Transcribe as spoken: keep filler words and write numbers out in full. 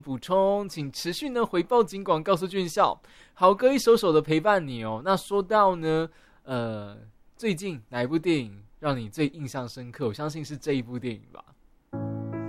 补充，请持续呢回报警广，告诉俊孝，豪哥一首首的陪伴你哦。那说到呢，呃，最近哪一部电影让你最印象深刻？我相信是这一部电影吧。